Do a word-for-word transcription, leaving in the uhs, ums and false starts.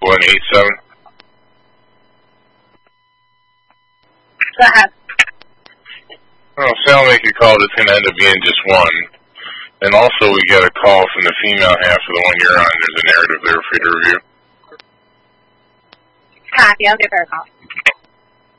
one eight seven. Go ahead. Well, say I'll make a call that's going to end up being just one. And also we got a call from the female half of the one you're on. There's a narrative there for you to review. Copy. I'll give her a call.